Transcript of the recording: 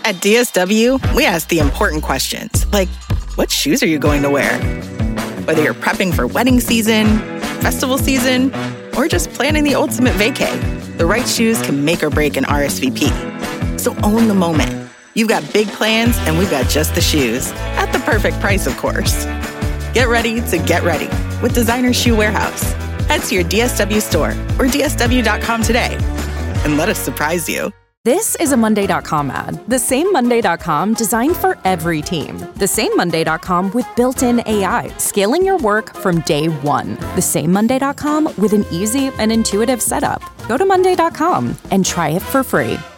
At DSW, we ask the important questions, like, what shoes are you going to wear? Whether you're prepping for wedding season, festival season, or just planning the ultimate vacay, the right shoes can make or break an RSVP. So own the moment. You've got big plans, and we've got just the shoes. At the perfect price, of course. Get ready to get ready with Designer Shoe Warehouse. Head to your DSW store or DSW.com today and let us surprise you. This is a Monday.com ad. The same Monday.com designed for every team. The same Monday.com with built-in AI, scaling your work from day one. The same Monday.com with an easy and intuitive setup. Go to Monday.com and try it for free.